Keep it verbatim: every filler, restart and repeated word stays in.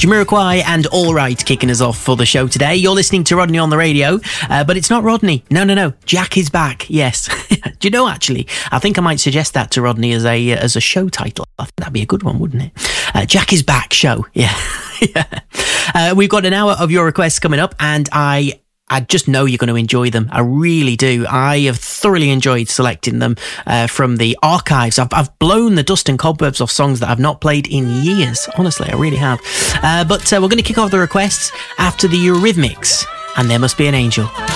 Jamiroquai and All Right kicking us off for the show today. You're listening to Rodney on the radio, uh, but it's not Rodney. No, no, no. Jack is back. Yes. Do you know, actually, I think I might suggest that to Rodney as a uh, as a show title. I think that'd be a good one, wouldn't it? Uh, Jack is back show. Yeah. yeah. Uh, we've got an hour of your requests coming up, and I I just know you're going to enjoy them. I really do. I have thoroughly enjoyed selecting them uh, from the archives. I've, I've blown the dust and cobwebs off songs that I've not played in years. Honestly, I really have. Uh, but uh, we're going to kick off the requests after the Eurythmics and There Must Be an Angel.